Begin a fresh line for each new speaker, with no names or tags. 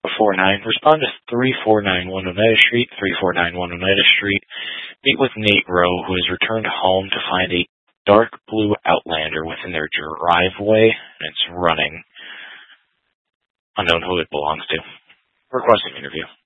449. Respond to 3491 Oneida Street, 3491 Oneida Street. Meet with Nate Rowe, who has returned home to find a dark blue Outlander within their driveway, and it's running. Unknown who it belongs to. Requesting interview.